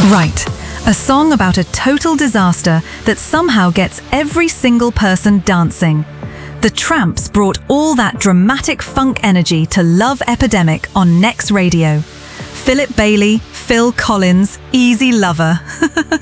Right, a song about a total disaster that somehow gets every single person dancing. The Tramps brought all that dramatic funk energy to Love Epidemic on Next Radio. Philip Bailey, Phil Collins, Easy Lover.